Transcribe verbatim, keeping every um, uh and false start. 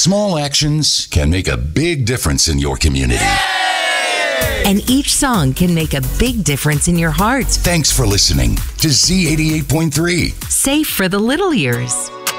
Small actions can make a big difference in your community. And each song can make a big difference in your heart. Thanks for listening to Z eighty-eight point three. Safe for the little ears.